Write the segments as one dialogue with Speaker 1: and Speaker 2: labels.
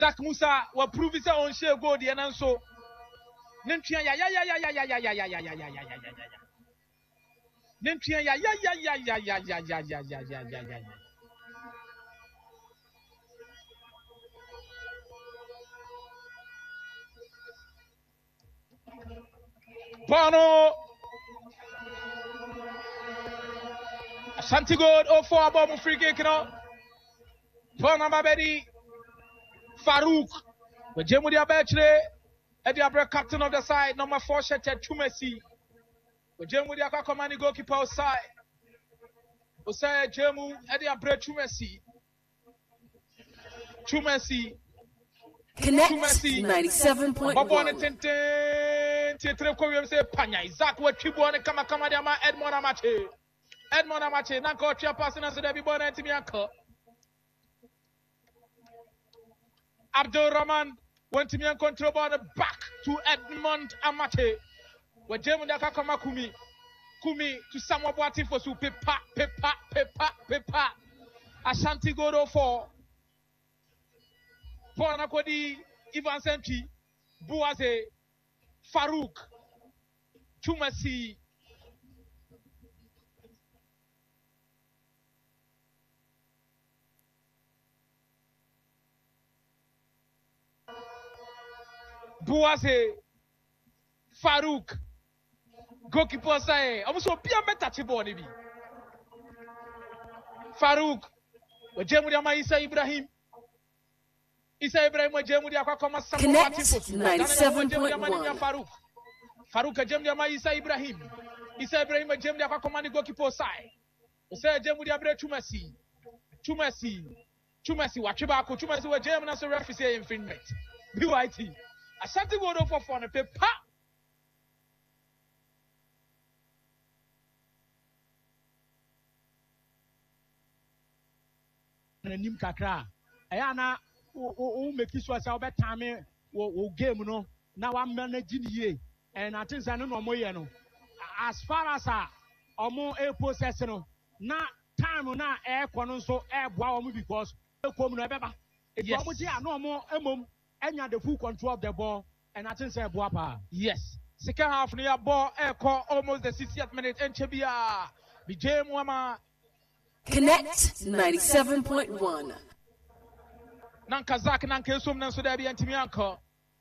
Speaker 1: Dak Musa will prove his own share go the and so. Nentria ya. Nentria ya. Bono Ashanti Gold 04 above free kick now. Bono Mabedi Farouk. With Jemu Diabetche, Eddie Abre captain of the side, number 4 Shetet Chumesi. With Jemu Diaka commanding goalkeeper outside. Osai Jemu Eddie Abre Chumesi.
Speaker 2: Connect 97.1.
Speaker 1: Babone Tenten Tietre Koyem say Panya. Isaac what Chibone Kama Diama Edmond Amache. Nanko Chia passing us to every born to me uncle. Abdul Rahman went to me and control ball back to Edmond Amache. Where Jemu Daka Kama Kumi to Samuel Boatin for su pepa. Ashanti Godo for Anakodi, Ivan Senti, Bouaze, Farouk, Chumasi. Bouaze, Farouk, goalkeeper say, I'm so pure metachiboni. Farouk, Jemu Isa Ibrahim. Isa Ibrahim Jemu Diakwa koma
Speaker 2: Connect 97.1.
Speaker 1: Farouk Jemu Isa Ibrahim Jemu Diakwa koma ni goalkeeper side. Ose Jemu Diabre Chumasi wachibako Chumasi we Jemu na so referee say infringement. BYT. Ashanti go do for ne pepa.
Speaker 3: Nim kakra. Ayana o make sure say obe time wo game no na wa manage ye and I think say no mo ye no as far as omo e process no na time na e kono so e boa omo because e kom no e beba e omo ti ano omo emom enya the full control of the ball and I think say boa pa.
Speaker 1: Yes, second half near ball e call almost the 60th minute enchebia bi Jemu ama
Speaker 2: Connect 97.1.
Speaker 1: Nanka Zak Nanka Sum Nanso Debi and Timianko.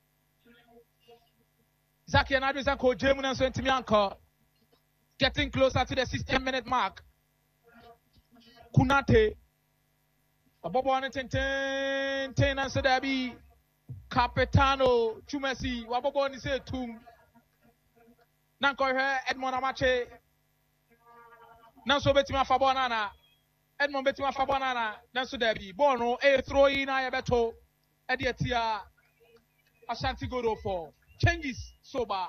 Speaker 1: Zaki and Adris Uncle Jemu Nanso and Timianko. Getting closer to the 16-minute mark. Kunate. Abobo Ten Nanso Debi. Capitano Chumesi. Wabobo ni say Tum. Nanko Edmond Amache. Nanso Betima Fabonana. Edmond Betima Fabonana, Nanso Debi, Bono, throw in Ayabeto, Ediatia, Ashanti Godo for changes sober.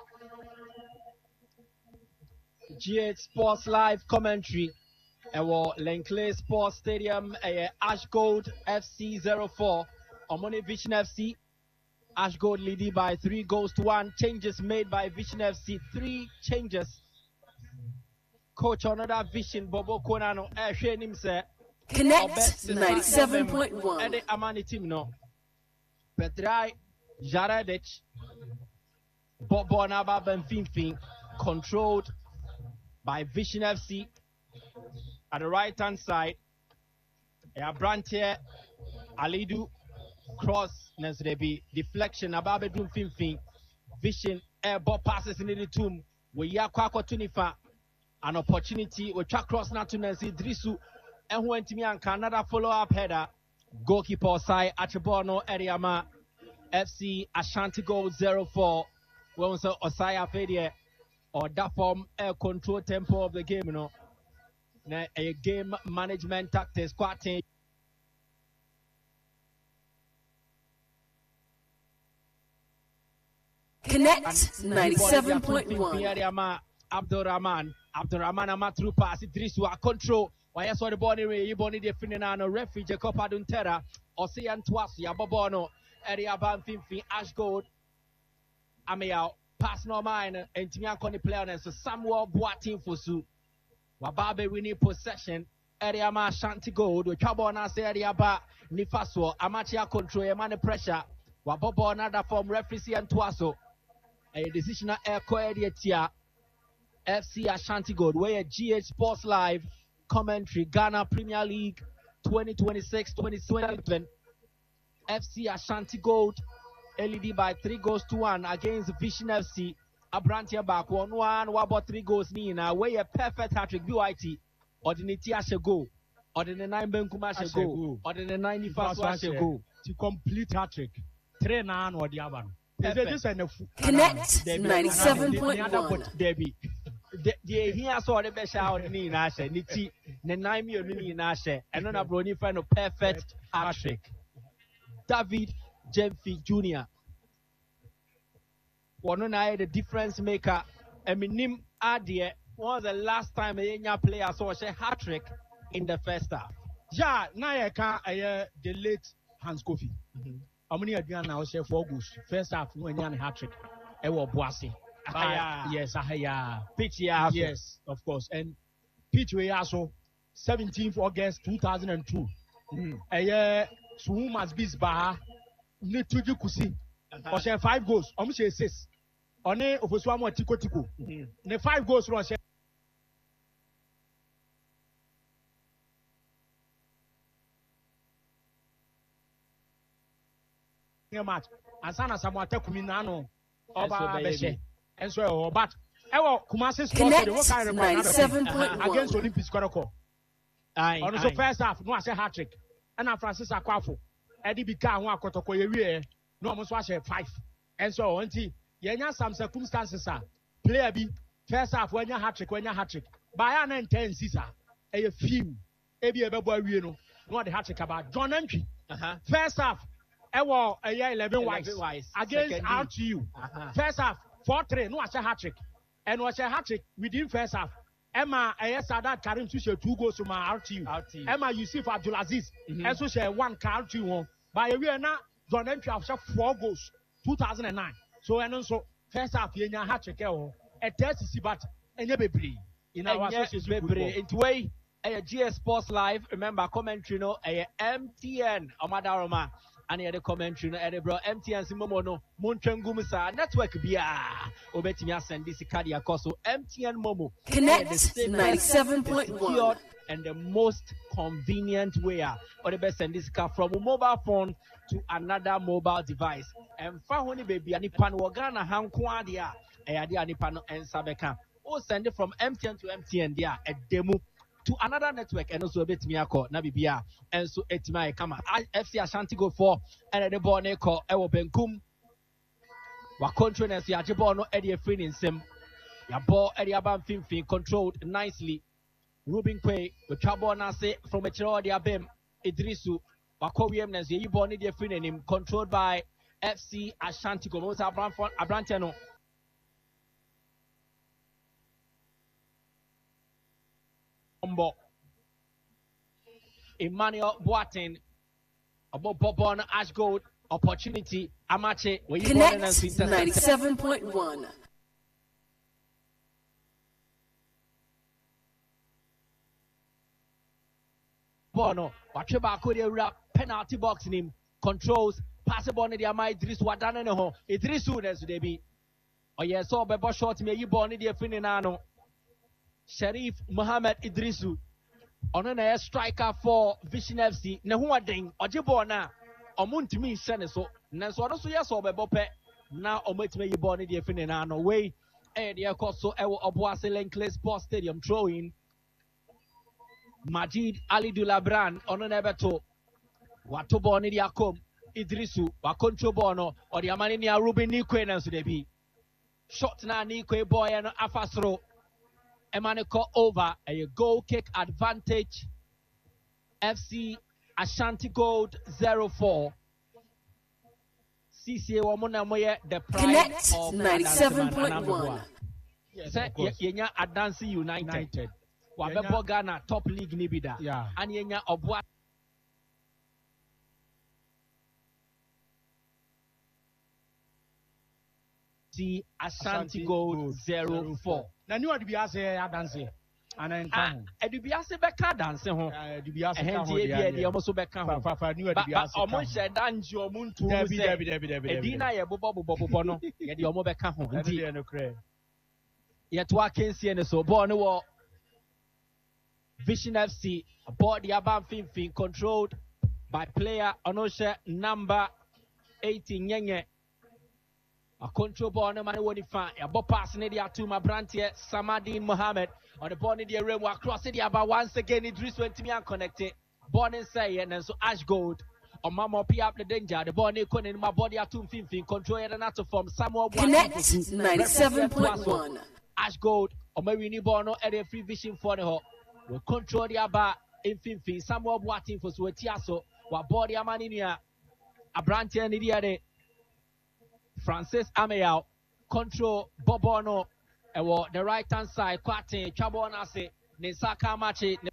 Speaker 4: G8 Sports Live commentary. Our Lenkley Sports Stadium, Ash Gold FC 04, Omoni Vision FC. Ash Gold leading by 3-1. Changes made by Vision FC, 3 changes. Coach another Vision Bobo Konano him say
Speaker 2: Connect 97.1.
Speaker 4: and the Amani team no Petrai Jaradec Bobo Naba Benfinfin controlled by Vision FC at the right hand side. Brantier Alidu cross Nesrebi deflection Ababe Dum Finfin Vision air ball passes in the tomb we Yakwako Tunifa. An opportunity with track cross now to Nancy Drisu and went to me and another follow-up header. Goalkeeper side Achibono Eriama FC Ashanti Gold 04. When we say Osaya Fedie or that form air control tempo of the game, you know. A game management tactics quite.
Speaker 2: Connect 97.1.
Speaker 4: Abdurrahman Amatru pass Idrisu a control. Why I saw the body you body the Finano referee Jacob Aduntera or say Antuasi Abobono area ban Finfi Ash Gold Amea pass no mine and Timian Connie player and so Samuel Boatin Fosu Wababe winning possession area ma Ashanti Gold. We trouble na say area ba nifaso. Amateur control your man pressure. Wabobo another form referee and twaso. A decision air area tia. FC Ashanti Gold. Where GH Sports Live commentary. Ghana Premier League 2026-2027. FC Ashanti Gold. LED by 3-1 against Vision FC. Abrantia back 1-1. Wabo 3 goals Nina. Where a perfect hat-trick BYT. Ordinity Ashe go. Ordinary 9 Benkuma Ashe go. Ordinary 95 Ashe go.
Speaker 3: To complete hat-trick. 3-9 or the other.
Speaker 2: Connect 97.1.
Speaker 4: Debbie. The here saw the best out in Ashe. Niti. The 9 million in Ashe. And then a brony friend of perfect hat-trick. David Jemfi Jr. One of the difference maker. I mean, Nim Adie was the last time a young player saw a hat trick in the first half.
Speaker 3: Yeah, now I can the late Hans Kofi. How many again now say 4 goals? First half, no any hat trick. Ewo Boise. Yes, pitch yes, of course. And pitch we also 17th August 2002. So who must be Baha? Nituju Kusi. Or 5 goals. Almost 6. On a Ofoswamo Tiko. The 5 goals from match. Asana Samwata Kuminano. And so, but Kumasi
Speaker 2: Connect 97.1
Speaker 3: against Olympics Koroko. On the first half, no, I say hat trick. And now Francis Aquafo. Eddie Bika, one Kotoko, no almost watch 5. And so, auntie, Yenya some circumstances are player B, first half when you hat trick, by an 10 Caesar, a few, maybe a boy, you know, what the hat trick about John Entry. First half, a year 11 wise against RTU. First half, 4-3, no, I say hat trick. And was a hat trick within first half. Emma Sadat Karim to 2 goals to my RTU. Emma Yusuf Abdulaziz, and so share 1 car to 1. By a year now, John Entry have 4 goals, 2009. So, and also, first half, you know, hat trick, a test is but and you be in our association.
Speaker 4: It's way a GS Sports Live. Remember, commentary, no, a MTN, Omadaroma, and the commentary, no, Edinburgh, MTN, Simono, Montangumisa, network, Bia, Obetimia, send this cardiac also, MTN Momo.
Speaker 2: Connect 97.1.
Speaker 4: And the most convenient way, or the best send this car from a mobile phone to another mobile device. And Fahoni baby, and Nipan Wagana Hankwadia, Adia Nipan and Sabeka. Or send it from MTN to MTN, there, a demo to another network, and also a bit Miako, Nabibia, and so Etimai Kama. FC Ashanti go for, and the Borne call Ewo Benkum. Wakontrones Yajibono Eddie Free in Sim. Yabo Eddie Abam Finfin controlled nicely. Ruben Quay, with Chabona say from a Chiro Abem, Idrisu, Wakowiam Nancy, Yiboni de Free controlled by FC Ashanti Gomosa Abrantiano. Emmanuel Boateng, about Bobon Ash Gold, opportunity, Amache,
Speaker 2: Connect 97.1.
Speaker 4: Bono, Watreba Korea penalty box in him, controls, pass the ball in the Amai Idris Wadana, Idrisu, as they be. Oh, yes, so Bebo short, may you born in the Fininano. Sharif Mohammed Idrisu, on an air striker for Vision FC, Nahuading, Ojibona, Omuntimi Seneso, Nanswadosu, yes, or Bebope, now omit may you born in the Fininano way, and the Akoso Ewo Obuase Lenkle Sports Stadium throwing. Majid Ali Dulabran on an ebeto. Watobo ni diakom Idrisu wakoncho bono or the amani Ruben Nikwe na sudebi. Shot na Nikwe boy and Afasro. Emaniko over a goal kick advantage. FC Ashanti Gold 0-4. CCA Wamona Moye the pride
Speaker 2: Connect
Speaker 4: of
Speaker 2: 97.1.
Speaker 4: Yenya Adansi United. Wabebo Ghana top league nibida. And yenya obwa Ashanti Gold 0-4.
Speaker 3: Now you want to be as a dancer. And then come.
Speaker 4: Edubiase bɛka danse ho.
Speaker 3: Dubiase
Speaker 4: Ɛhɛn tie bi ɛdi ɔmo so bɛka ho.
Speaker 3: Fa new
Speaker 4: But
Speaker 3: Dubiase.
Speaker 4: ɔmo hyɛ danji ɔmo ntu mu sɛ ɛdi na yɛ bobɔ no yɛde ɔmo bɛka ho. Nti yɛto akansie ne so bɔɔl no wɔ Vision FC bɔɔl de aba mfimfin controlled by player ɔno hyɛ number 18 Nyenye. A control ball no man won it fan. A ball pass in the Atuma Brantier, Samadin Mohammed on the ball in the rim. Across it about once again. Idris went to me and connected. Born inside and so Ash Gold. On Mama P up the danger. The ball in my body at 215. Control it and to form Samuel
Speaker 2: Connect 97.1.
Speaker 4: Ash Gold. Or maybe new ball no at a free vision for the hole. Will control the aba in Finfin. Samuel Watting for Suetiaso. What body a man in here. A Brantier and the Francis Ameyao control Bobono the right hand side Kwate Chabonase Nisaka Machi